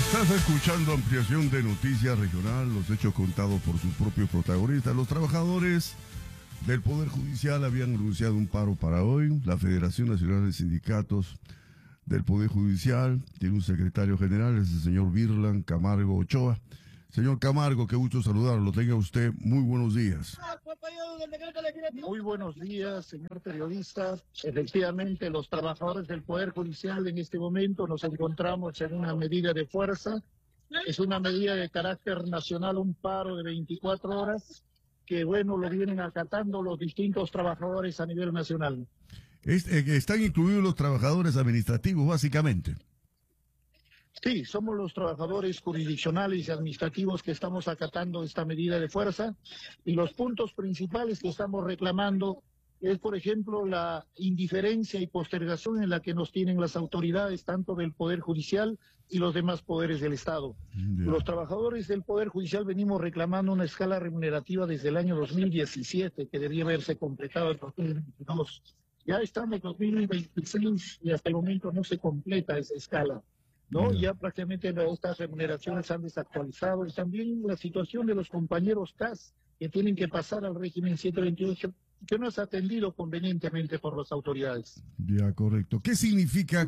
Estás escuchando ampliación de Noticias Regional, los hechos contados por sus propios protagonistas. Los trabajadores del Poder Judicial habían anunciado un paro para hoy. La Federación Nacional de Sindicatos del Poder Judicial tiene un secretario general, es el señor Virlan Camargo Ochoa. Señor Camargo, qué gusto saludarlo. Tenga usted muy buenos días. Muy buenos días, señor periodista. Efectivamente, los trabajadores del Poder Judicial en este momento nos encontramos en una medida de fuerza. Es una medida de carácter nacional, un paro de 24 horas que, bueno, lo vienen acatando los distintos trabajadores a nivel nacional. Están incluidos los trabajadores administrativos, básicamente. Sí, somos los trabajadores jurisdiccionales y administrativos que estamos acatando esta medida de fuerza, y los puntos principales que estamos reclamando es, por ejemplo, la indiferencia y postergación en la que nos tienen las autoridades, tanto del Poder Judicial y los demás poderes del Estado. Los trabajadores del Poder Judicial venimos reclamando una escala remunerativa desde el año 2017, que debía haberse completado en 2022. Ya estamos en 2026 y hasta el momento no se completa esa escala, ¿no? Ya prácticamente estas remuneraciones han desactualizado, y también la situación de los compañeros CAS que tienen que pasar al régimen 128, que no es atendido convenientemente por las autoridades. Ya, correcto. ¿Qué significa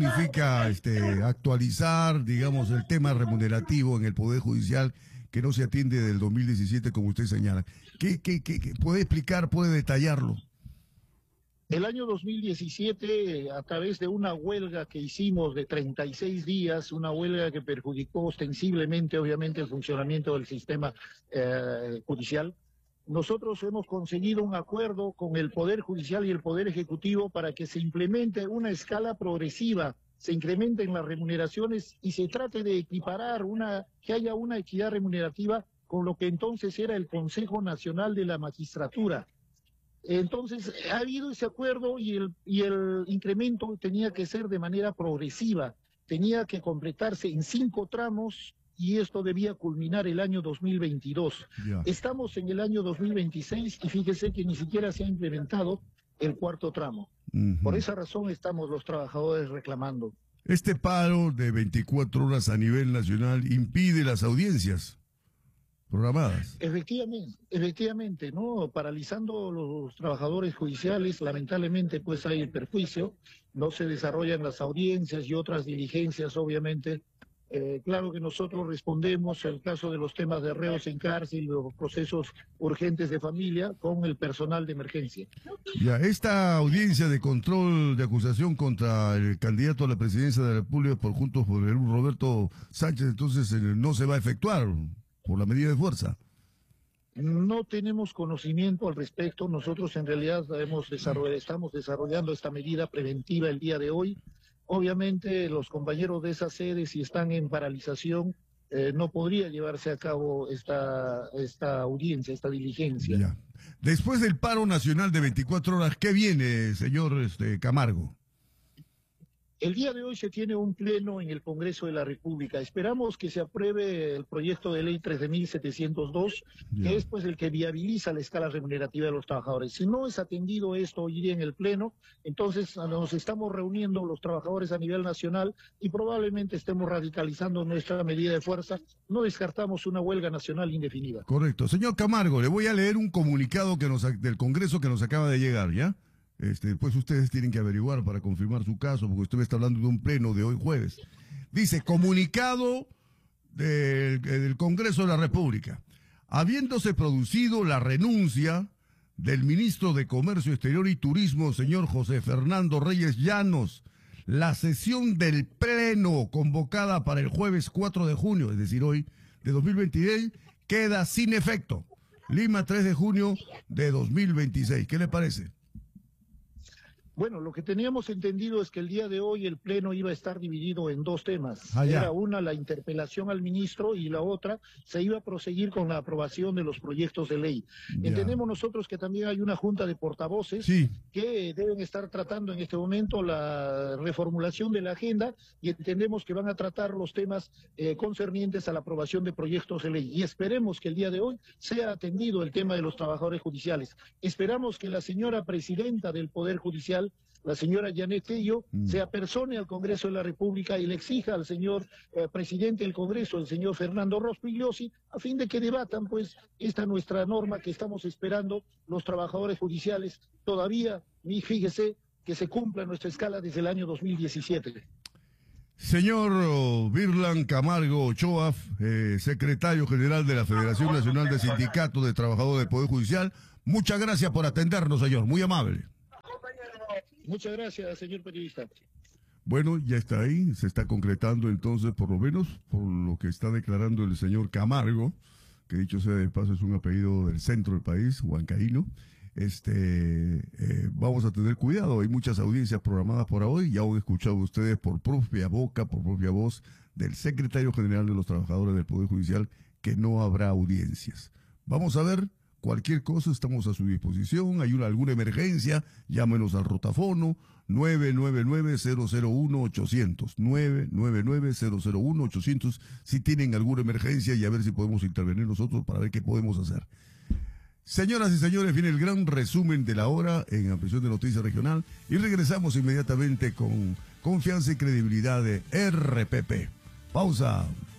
actualizar, digamos, el tema remunerativo en el Poder Judicial que no se atiende del 2017, como usted señala? ¿Qué puede explicar, puede detallarlo? El año 2017, a través de una huelga que hicimos de 36 días, una huelga que perjudicó ostensiblemente, obviamente, el funcionamiento del sistema judicial, nosotros hemos conseguido un acuerdo con el Poder Judicial y el Poder Ejecutivo para que se implemente una escala progresiva, se incrementen las remuneraciones y se trate de equiparar que haya una equidad remunerativa con lo que entonces era el Consejo Nacional de la Magistratura. Entonces, ha habido ese acuerdo y el incremento tenía que ser de manera progresiva, tenía que completarse en 5 tramos y esto debía culminar el año 2022. Ya. Estamos en el año 2026 y fíjese que ni siquiera se ha implementado el 4º tramo. Por esa razón estamos los trabajadores reclamando. Este paro de 24 horas a nivel nacional impide las audiencias programadas. Efectivamente, ¿no? Paralizando los trabajadores judiciales, lamentablemente pues hay el perjuicio, no se desarrollan las audiencias y otras diligencias, obviamente. Claro que nosotros respondemos al caso de los temas de reos en cárcel, los procesos urgentes de familia, con el personal de emergencia. Ya, esta audiencia de control de acusación contra el candidato a la presidencia de la República por Juntos por el Perú, Roberto Sánchez, entonces no se va a efectuar por la medida de fuerza. No tenemos conocimiento al respecto. Nosotros en realidad estamos desarrollando esta medida preventiva el día de hoy. Obviamente los compañeros de esas sedes, si están en paralización, no podría llevarse a cabo esta audiencia, esta diligencia. Ya. Después del paro nacional de 24 horas, ¿qué viene, señor Camargo? El día de hoy se tiene un pleno en el Congreso de la República. Esperamos que se apruebe el proyecto de ley 13.702, que es pues el que viabiliza la escala remunerativa de los trabajadores. Si no es atendido esto hoy día en el pleno, entonces nos estamos reuniendo los trabajadores a nivel nacional y probablemente estemos radicalizando nuestra medida de fuerza. No descartamos una huelga nacional indefinida. Correcto. Señor Camargo, le voy a leer un comunicado del Congreso que nos acaba de llegar, ¿ya? Pues ustedes tienen que averiguar para confirmar su caso, porque usted me está hablando de un pleno de hoy jueves. Dice, comunicado del Congreso de la República. Habiéndose producido la renuncia del ministro de Comercio Exterior y Turismo, señor José Fernando Reyes Llanos, la sesión del pleno convocada para el jueves 4 de junio, es decir, hoy, de 2026, queda sin efecto. Lima, 3 de junio de 2026. ¿Qué le parece? Bueno, lo que teníamos entendido es que el día de hoy el Pleno iba a estar dividido en 2 temas. Era una, la interpelación al ministro, y la otra, se iba a proseguir con la aprobación de los proyectos de ley. Entendemos nosotros que también hay una junta de portavoces que deben estar tratando en este momento la reformulación de la agenda, y entendemos que van a tratar los temas concernientes a la aprobación de proyectos de ley. Y esperemos que el día de hoy sea atendido el tema de los trabajadores judiciales. Esperamos que la señora presidenta del Poder Judicial la señora Janet Tello, se apersone al Congreso de la República y le exija al señor presidente del Congreso, el señor Fernando Rospigliosi, a fin de que debatan pues esta nuestra norma que estamos esperando los trabajadores judiciales todavía, y fíjese que se cumpla nuestra escala desde el año 2017. Señor Virlan Camargo Ochoa, secretario general de la Federación Nacional de Sindicatos de Trabajadores del Poder Judicial, muchas gracias por atendernos, señor, muy amable. Muchas gracias, señor periodista. Bueno, ya está ahí, se está concretando entonces, por lo menos, por lo que está declarando el señor Camargo, que dicho sea de paso es un apellido del centro del país, huancaíno. Vamos a tener cuidado, hay muchas audiencias programadas por hoy, ya han escuchado ustedes por propia boca, por propia voz del secretario general de los trabajadores del Poder Judicial que no habrá audiencias. Vamos a ver, cualquier cosa estamos a su disposición, hay alguna emergencia, llámenos al rotafono 999-001-800, 999-001-800 si tienen alguna emergencia y a ver si podemos intervenir nosotros para ver qué podemos hacer. Señoras y señores, viene el gran resumen de la hora en Ampliación de Noticias Regional y regresamos inmediatamente con confianza y credibilidad de RPP. Pausa.